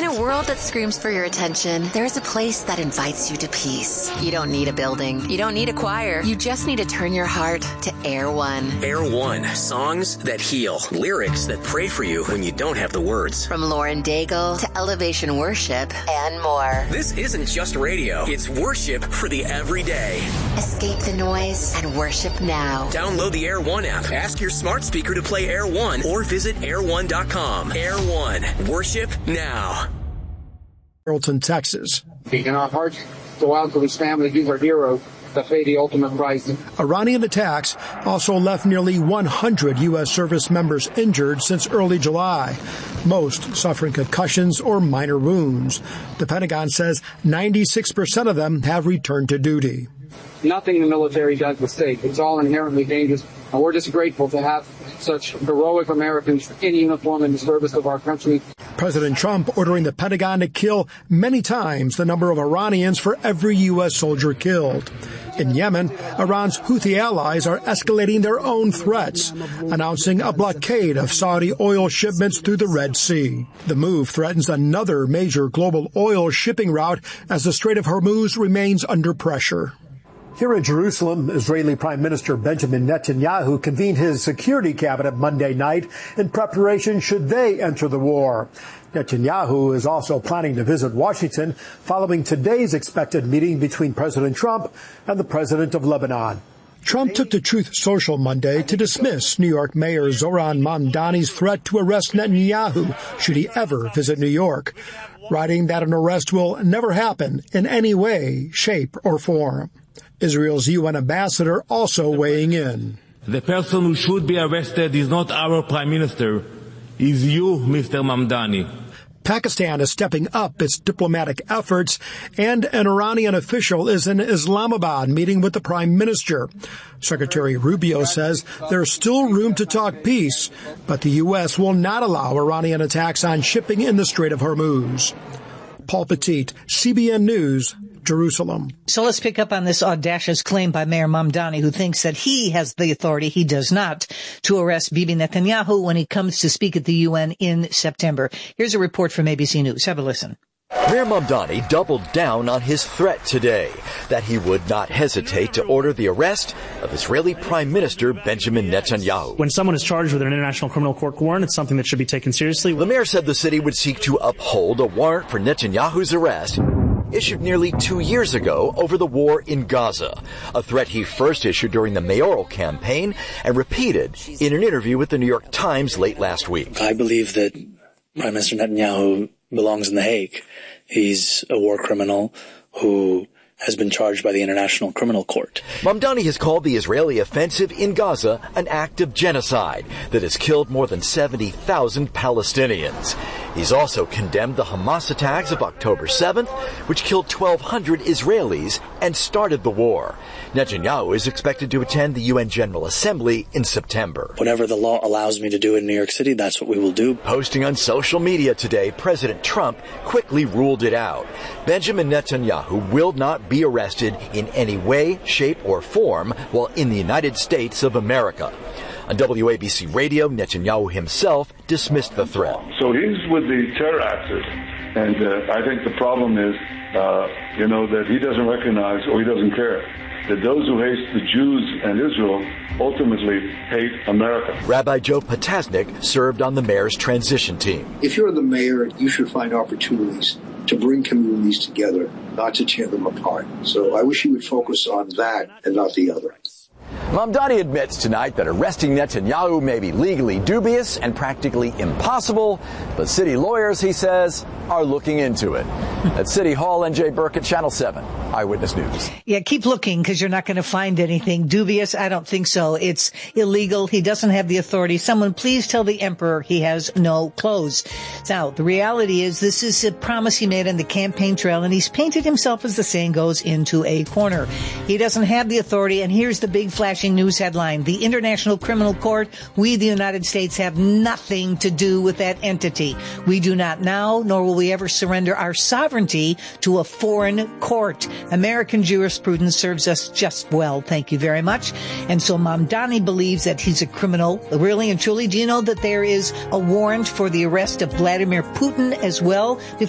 a world that screams for your attention, there's a place that invites you to peace. You don't need a building. You don't need a choir. You just need to turn your heart to Air One. Air One. Songs that heal. Lyrics that pray for you when you don't have the words. From Lauren Daigle to Elevation Worship and more. This isn't just radio. It's worship for the everyday. Escape the noise and worship now. Download the Air One app. Ask your smart speaker to play Air One or visit air1.com. Air One. Worship now. Carrollton, Texas. And our hearts go out to his family. He's our hero that paid the ultimate price. Iranian attacks also left nearly 100 U.S. service members injured since early July, most suffering concussions or minor wounds. The Pentagon says 96% of them have returned to duty. Nothing in the military does mistake. It's all inherently dangerous. And we're just grateful to have such heroic Americans in uniform in the service of our country. President Trump ordering the Pentagon to kill many times the number of Iranians for every U.S. soldier killed. In Yemen, Iran's Houthi allies are escalating their own threats, announcing a blockade of Saudi oil shipments through the Red Sea. The move threatens another major global oil shipping route as the Strait of Hormuz remains under pressure. Here in Jerusalem, Israeli Prime Minister Benjamin Netanyahu convened his security cabinet Monday night in preparation should they enter the war. Netanyahu is also planning to visit Washington following today's expected meeting between President Trump and the president of Lebanon. Trump took to Truth Social Monday to dismiss New York Mayor Zohran Mamdani's threat to arrest Netanyahu should he ever visit New York, writing that an arrest will never happen in any way, shape, or form. Israel's UN ambassador also weighing in. The person who should be arrested is not our prime minister, is you, Mr. Mamdani. Pakistan is stepping up its diplomatic efforts, and an Iranian official is in Islamabad meeting with the prime minister. Secretary Rubio says there's still room to talk peace, but the U.S. will not allow Iranian attacks on shipping in the Strait of Hormuz. Paul Petit, CBN News, Jerusalem. So let's pick up on this audacious claim by Mayor Mamdani, who thinks that he has the authority, he does not, to arrest Bibi Netanyahu when he comes to speak at the UN in September. Here's a report from ABC News. Have a listen. Mayor Mamdani doubled down on his threat today that he would not hesitate to order the arrest of Israeli Prime Minister Benjamin Netanyahu. When someone is charged with an international criminal court warrant, it's something that should be taken seriously. The mayor said the city would seek to uphold a warrant for Netanyahu's arrest issued nearly 2 years ago over the war in Gaza, a threat he first issued during the mayoral campaign and repeated in an interview with the New York Times late last week. I believe that Prime Minister Netanyahu belongs in The Hague. He's a war criminal who has been charged by the International Criminal Court. Mamdani has called the Israeli offensive in Gaza an act of genocide that has killed more than 70,000 Palestinians. He's also condemned the Hamas attacks of October 7th, which killed 1,200 Israelis and started the war. Netanyahu is expected to attend the UN General Assembly in September. Whatever the law allows me to do in New York City, that's what we will do. Posting on social media today, President Trump quickly ruled it out. Benjamin Netanyahu will not be arrested in any way, shape, or form while in the United States of America. On WABC Radio, Netanyahu himself dismissed the threat. So he's with the terror actors, and I think the problem is, that he doesn't recognize or he doesn't care that those who hate the Jews and Israel ultimately hate America. Rabbi Joe Potasnik served on the mayor's transition team. If you're the mayor, you should find opportunities to bring communities together, not to tear them apart. So I wish you would focus on that and not the other. Mamdani admits tonight that arresting Netanyahu may be legally dubious and practically impossible, but city lawyers, he says, are looking into it. At City Hall, NJ Burkett, Channel 7, Eyewitness News. Yeah, keep looking because you're not going to find anything dubious. I don't think so. It's illegal. He doesn't have the authority. Someone please tell the emperor he has no clothes. Now, the reality is this is a promise he made on the campaign trail, and he's painted himself, as the saying goes, into a corner. He doesn't have the authority, and here's the big flashing news headline. The International Criminal Court, we, the United States, have nothing to do with that entity. We do not now, nor will we ever surrender our sovereignty to a foreign court. American jurisprudence serves us just well. Thank you very much. And so Mamdani believes that he's a criminal. Really and truly, do you know that there is a warrant for the arrest of Vladimir Putin as well?